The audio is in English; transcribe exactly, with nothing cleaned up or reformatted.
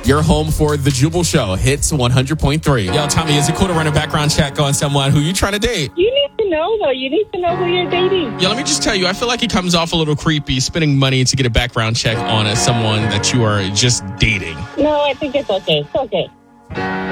Your home for The Jubal Show, Hits one hundred point three. Yo, Tommy, is it cool to run a background check on someone who you trying to date? You need to know, though. You need to know who you're dating. Yeah, let me just tell you, I feel like it comes off a little creepy spending money to get a background check on a, someone that you are just dating. No, I think it's okay. It's okay.